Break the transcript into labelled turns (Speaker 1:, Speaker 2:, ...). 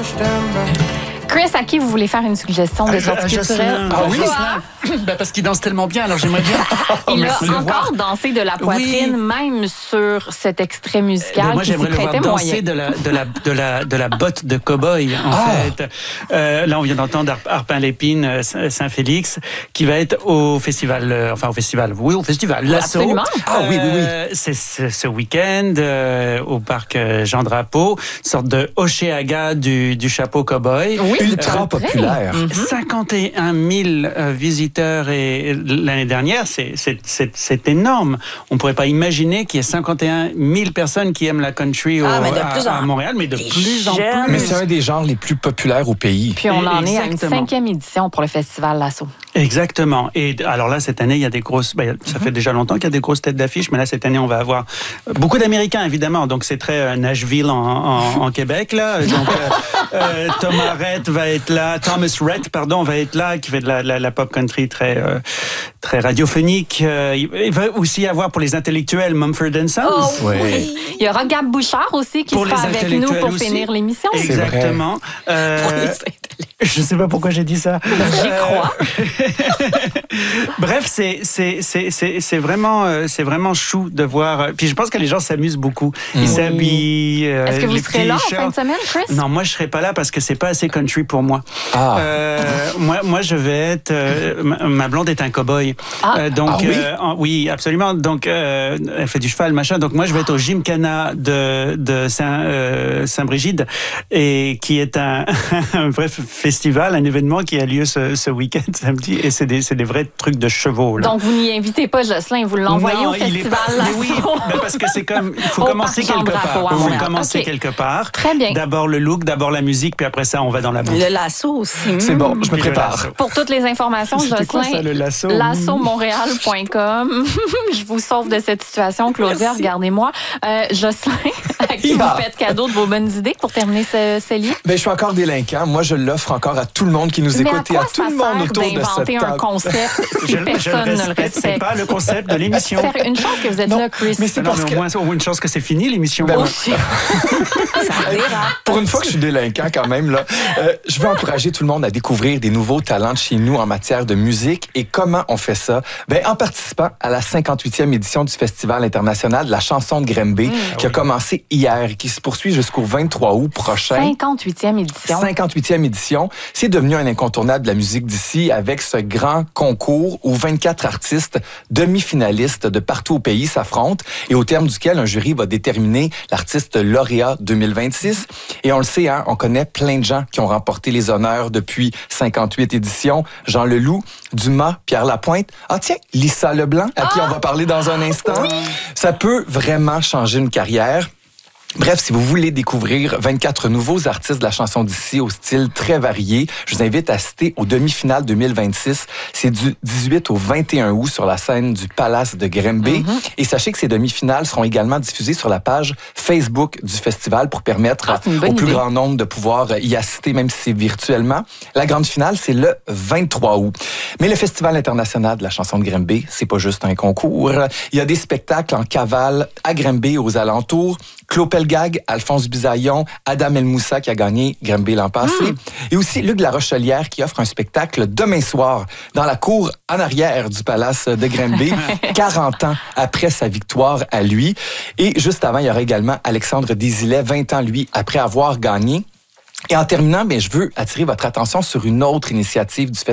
Speaker 1: Chris, à qui vous voulez faire une suggestion de sortie culturelle?
Speaker 2: Ah oui? Parce qu'il danse tellement bien, alors j'aimerais bien.
Speaker 1: Il a encore dansé de la poitrine, même sur cet extrait musical
Speaker 2: moi,
Speaker 1: qui s'y
Speaker 2: j'aimerais le voir
Speaker 1: prêtait moyen.
Speaker 2: danser de la botte de cow-boy, en fait. Là, on vient d'entendre Arpin-Lépine, Saint-Félix, qui va être au festival, au festival, Lasso.
Speaker 1: Absolument.
Speaker 3: Oui.
Speaker 2: C'est ce week-end, au parc Jean Drapeau, une sorte de Oshéaga du chapeau cow-boy.
Speaker 1: Oui,
Speaker 3: Ultra populaire.
Speaker 2: 51 000 visiteurs l'année dernière, c'est énorme. On ne pourrait pas imaginer qu'il y ait 51 000 personnes qui aiment la country à Montréal, mais de plus en plus.
Speaker 3: Mais c'est un des genres les plus populaires au pays.
Speaker 1: Puis on en est à une 5e édition pour le festival Lasso.
Speaker 2: Exactement. Et alors là, cette année, il y a des grosses... ça fait déjà longtemps qu'il y a des grosses têtes d'affiche, mais là, cette année, on va avoir beaucoup d'Américains, évidemment. Donc, c'est très Nashville en Québec, là. Donc, Thomas Rhett va être là. Thomas Rhett, va être là, qui fait de la pop country très radiophonique. Il va aussi y avoir pour les intellectuels Mumford & Sons.
Speaker 1: Oh, oui. Il y aura Gab Bouchard aussi qui sera avec nous pour finir l'émission.
Speaker 2: Exactement. Je ne sais pas pourquoi j'ai dit ça.
Speaker 1: J'y crois.
Speaker 2: Bref, c'est vraiment chou de voir. Puis je pense que les gens s'amusent beaucoup. Ils s'habillent.
Speaker 1: Est-ce que vous serez là en fin de semaine, Chris?
Speaker 2: Non, moi je serai pas là parce que c'est pas assez country pour moi. Moi je vais être. Ma blonde est un cow-boy. Oui, absolument. Donc elle fait du cheval, machin. Donc moi je vais être au Gymkhana de Saint-Brigide et qui est un vrai festival, un événement qui a lieu ce week-end samedi, et c'est des vrais trucs de chevaux. Là.
Speaker 1: Donc, vous n'y invitez pas Jocelyn, vous l'envoyez au festival Lasso.
Speaker 2: Oui, parce que c'est comme, il faut commencer quelque part. Il faut commencer quelque part.
Speaker 1: Très bien.
Speaker 2: D'abord le look, d'abord la musique, puis après ça, on va dans la bouffe.
Speaker 4: Le lasso aussi.
Speaker 3: C'est bon, je me prépare.
Speaker 1: Pour toutes les informations, Jocelyn,
Speaker 2: quoi, ça, le lasso?
Speaker 1: lassomontréal.com. Je vous sauve de cette situation. Claudia, regardez-moi. Jocelyn, à qui vous faites cadeau de vos bonnes idées pour terminer ce livre?
Speaker 3: Je suis encore délinquant. Moi, je l'offre encore à tout le monde qui nous écoute et à tout le monde autour de cette table.
Speaker 1: Un concept si personne ne le respecte.
Speaker 2: C'est pas le concept de l'émission.
Speaker 1: Une chance que vous êtes là, Chris.
Speaker 2: Mais c'est parce que... au moins une chance que c'est fini, l'émission.
Speaker 3: Pour une fois que je suis délinquant quand même, là, je veux encourager tout le monde à découvrir des nouveaux talents de chez nous en matière de musique. Et comment on fait ça? En participant à la 58e édition du Festival international de la chanson de Granby, qui a commencé hier et qui se poursuit jusqu'au 23 août prochain.
Speaker 1: 58e édition.
Speaker 3: 58e édition. C'est devenu un incontournable de la musique d'ici avec ce grand concours où 24 artistes demi-finalistes de partout au pays s'affrontent et au terme duquel un jury va déterminer l'artiste lauréat 2026. Et on le sait, on connaît plein de gens qui ont remporté les honneurs depuis 58 éditions. Jean Leloup, Dumas, Pierre Lapointe. Tiens, Lisa Leblanc, à qui on va parler dans un instant. Oui. Ça peut vraiment changer une carrière. Bref, si vous voulez découvrir 24 nouveaux artistes de la chanson d'ici au style très varié, je vous invite à assister aux demi-finales 2026. C'est du 18 au 21 août sur la scène du Palace de Granby. Et sachez que ces demi-finales seront également diffusées sur la page Facebook du festival pour permettre au plus grand nombre de pouvoir y assister, même si c'est virtuellement. La grande finale, c'est le 23 août. Mais le Festival international de la chanson de Granby, c'est pas juste un concours. Il y a des spectacles en cavale à Granby et aux alentours. Claude Pelgag, Alphonse Bisaillon, Adam El Moussa qui a gagné Granby l'an passé. Et aussi Luc Larochelière qui offre un spectacle demain soir dans la cour en arrière du Palace de Granby, 40 ans après sa victoire à lui. Et juste avant, il y aura également Alexandre Desilets, 20 ans lui, après avoir gagné. Et en terminant, je veux attirer votre attention sur une autre initiative du